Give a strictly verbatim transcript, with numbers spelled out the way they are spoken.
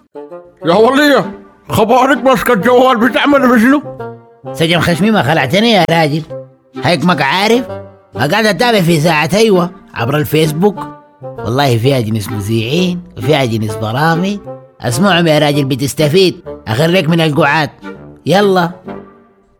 يا ولية خبارك ماسكة الجوال بتعمل بشنو؟ سجن خشمي ما خلعتني يا راجل، هيك ما عارف. قاعد اتابع في ساعة ايوه عبر الفيسبوك، والله فيها جنس مذيعين وفيها جنس برامج، اسمعهم يا راجل بتستفيد، اخرك من القعاد. يلا